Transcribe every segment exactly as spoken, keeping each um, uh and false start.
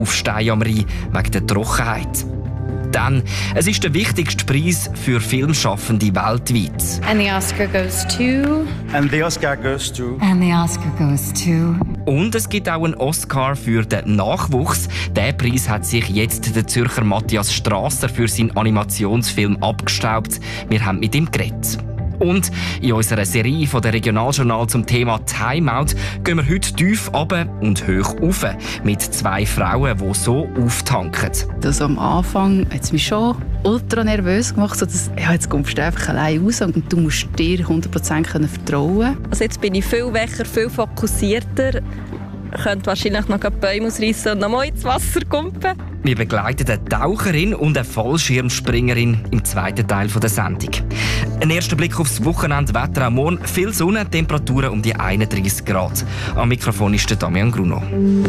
auf Stein am Rhein wegen der Trockenheit. Dann, es ist der wichtigste Preis für Filmschaffende weltweit. And the Oscar goes to... And the Oscar goes to... And the Oscar goes to... Und es gibt auch einen Oscar für den Nachwuchs. Diesen Preis hat sich jetzt der Zürcher Matthias Strasser für seinen Animationsfilm abgestaubt. Wir haben mit ihm geredet. Und in unserer Serie von der Regionaljournal zum Thema Timeout gehen wir heute tief runter und hoch rauf mit zwei Frauen, die so auftanken. Das am Anfang hat es mich schon ultra nervös gemacht, so dass, ja, jetzt kommst du einfach allein raus und du musst dir hundert Prozent vertrauen. Also jetzt bin ich viel wacher, viel fokussierter. Ich könnte wahrscheinlich noch Bäume ausreißen und noch mal ins Wasser kumpen. Wir begleiten eine Taucherin und eine Fallschirmspringerin im zweiten Teil der Sendung. Ein erster Blick aufs Wochenende, Wetter am Morgen, viel Sonne, Temperaturen um die einunddreissig Grad. Am Mikrofon ist der Damian Gruno.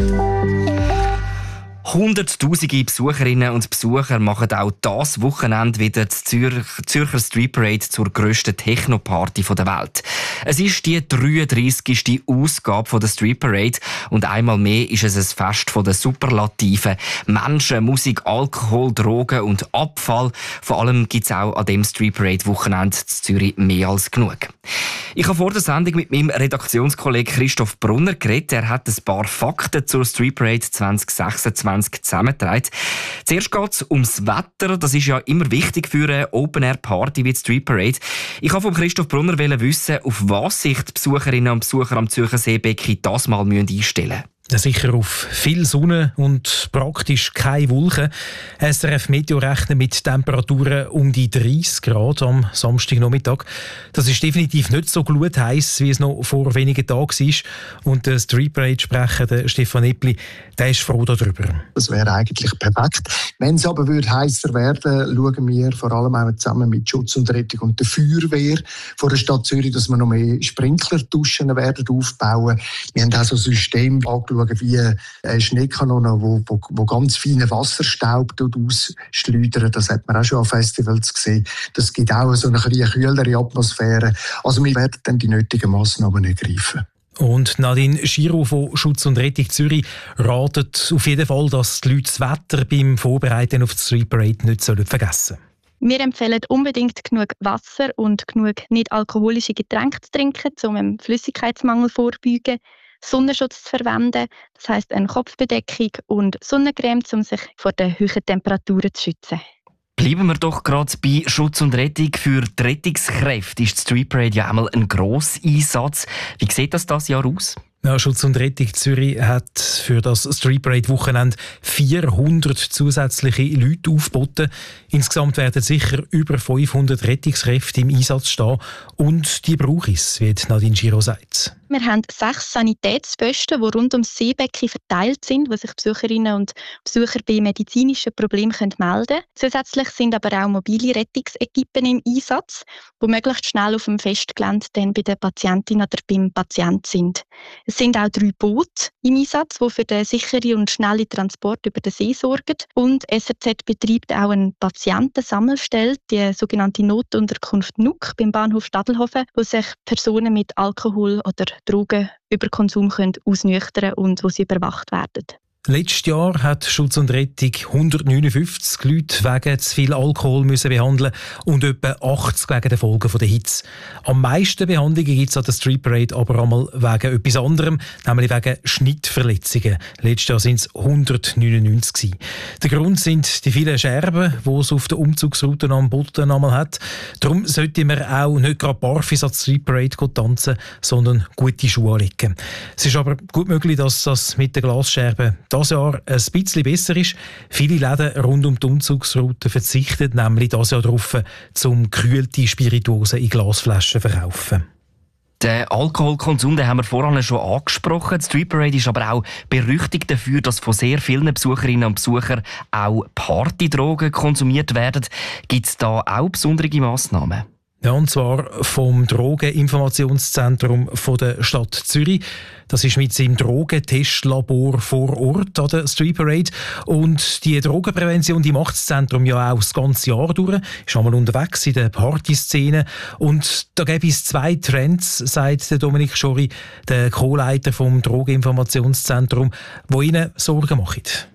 Hunderttausende Besucherinnen und Besucher machen auch dieses Wochenende wieder die Zürcher, Zürcher Street Parade zur grössten Techno-Party der Welt. Es ist die dreiunddreissigste Ausgabe der Street Parade und einmal mehr ist es ein Fest der Superlativen. Menschen, Musik, Alkohol, Drogen und Abfall. Vor allem gibt es auch an dem Street Parade Wochenende in Zürich mehr als genug. Ich habe vor der Sendung mit meinem Redaktionskollegen Christoph Brunner geredet. Er hat ein paar Fakten zur Street Parade zwanzig sechsundzwanzig zusammengetragen. Zuerst geht es ums Wetter. Das ist ja immer wichtig für eine Open-Air-Party wie die Street Parade. Ich wollte von Christoph Brunner wissen, auf was sich die Besucherinnen und Besucher am Zürcher Seebecken das mal einstellen müssen. Ja, sicher auf viel Sonne und praktisch keine Wolken. S R F Meteo rechnet mit Temperaturen um die dreißig Grad am Samstagnachmittag. Das ist definitiv nicht so glutheiss, wie es noch vor wenigen Tagen war. Und der Street Parade-Sprecher, der Stefan Eppli, der ist froh darüber. Das wäre eigentlich perfekt. Wenn es aber würde heißer werden, schauen wir vor allem auch zusammen mit Schutz und Rettung und der Feuerwehr von der Stadt Zürich, dass wir noch mehr Sprinklerduschen werden aufbauen. Wir haben auch so ein System angeschaut, wie eine Schneekanone, wo, wo, wo ganz feinen Wasserstaub ausschleudern. Das hat man auch schon an Festivals gesehen. Das gibt auch so eine kleine kühlere Atmosphäre. Also wir werden dann die nötigen Massnahmen ergreifen. Und Nadine Schiro von Schutz und Rettung Zürich ratet auf jeden Fall, dass die Leute das Wetter beim Vorbereiten auf die Street Parade nicht vergessen sollen. Wir empfehlen unbedingt genug Wasser und genug nicht alkoholische Getränke zu trinken, um dem Flüssigkeitsmangel vorzubeugen. Sonnenschutz zu verwenden, das heisst eine Kopfbedeckung und Sonnencreme, um sich vor den hohen Temperaturen zu schützen. Bleiben wir doch gerade bei Schutz und Rettung. Für die Rettungskräfte ist die Street Parade ja einmal ein grosser Einsatz. Wie sieht das dieses Jahr aus? Ja, Schutz und Rettung Zürich hat für das Street Parade Wochenende vierhundert zusätzliche Leute aufgeboten. Insgesamt werden sicher über fünfhundert Rettungskräfte im Einsatz stehen. Und die brauche es, wie Nadine Giro sagt. Wir haben sechs Sanitätsposten, die rund ums Seebecken verteilt sind, wo sich Besucherinnen und Besucher bei medizinischen Problemen melden können. Zusätzlich sind aber auch mobile Rettungsequipen im Einsatz, die möglichst schnell auf dem Festgelände dann bei der Patientin oder beim Patienten sind. Es sind auch drei Boote im Einsatz, die für den sicheren und schnellen Transport über den See sorgen. Und S R Z betreibt auch eine Patientensammelstelle, die sogenannte Notunterkunft N U C beim Bahnhof Stadelhofen, wo sich Personen mit Alkohol- oder Drogenüberkonsum können ausnüchtern und wo sie überwacht werden. Letztes Jahr hat Schutz und Rettung hundertneunundfünfzig Leute wegen zu viel Alkohol müssen behandeln und etwa achtzig wegen der Folgen der Hitze. Am meisten Behandlungen gibt es an der Street Parade aber einmal wegen etwas anderem, nämlich wegen Schnittverletzungen. Letztes Jahr waren es hundertneunundneunzig. Der Grund sind die vielen Scherben, die es auf der Umzugsroute am Boden einmal hat. Darum sollten wir auch nicht gerade barfuß an der Street Parade tanzen, sondern gute Schuhe anlegen. Es ist aber gut möglich, dass das mit den Glasscherben dieses Jahr ein bisschen besser ist. Viele Läden rund um die Umzugsroute verzichten nämlich dieses Jahr darauf, um gekühlte Spirituosen in Glasflaschen zu verkaufen. Den Alkoholkonsum, den haben wir vorhin schon angesprochen. Die Street Parade ist aber auch berüchtigt dafür, dass von sehr vielen Besucherinnen und Besuchern auch Partydrogen konsumiert werden. Gibt es da auch besondere Massnahmen? Ja, und zwar vom Drogeninformationszentrum von der Stadt Zürich. Das ist mit seinem Drogentestlabor vor Ort an der Street Parade. Und die Drogenprävention, die macht das Zentrum ja auch das ganze Jahr durch. Ist einmal unterwegs in der Partyszene. Und da gäbe es zwei Trends, sagt der Dominik Schori, der Co-Leiter vom Drogeninformationszentrum, die ihnen Sorgen machen.